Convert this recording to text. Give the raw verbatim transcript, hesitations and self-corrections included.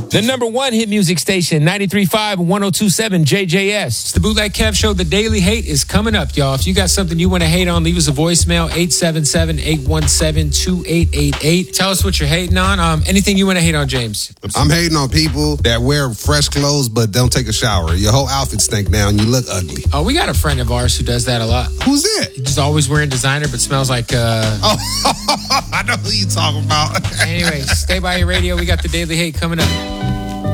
The number one hit music station, ninety-three point five and one oh two point seven J J S. It's the Bootleg Kev Show. The Daily Hate is coming up, y'all. If you got something you want to hate on, leave us a voicemail, eight seven seven, eight one seven, two eight eight eight. Tell us what you're hating on. Um, anything you want to hate on, James? I'm hating on people that wear fresh clothes but don't take a shower. Your whole outfit stink now and you look ugly. Oh, we got a friend of ours who does that a lot. Who's that? He's just always wearing designer but smells like... Uh... Oh, I know who you talking about. Anyway, stay by your radio. We got the Daily Hate coming up.